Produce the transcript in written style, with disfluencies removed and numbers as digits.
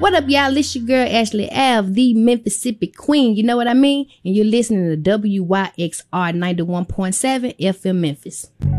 What up, y'all? It's your girl, Ashley Ave, the Mississippi Queen. You know what I mean? And you're listening to WYXR 91.7 FM Memphis.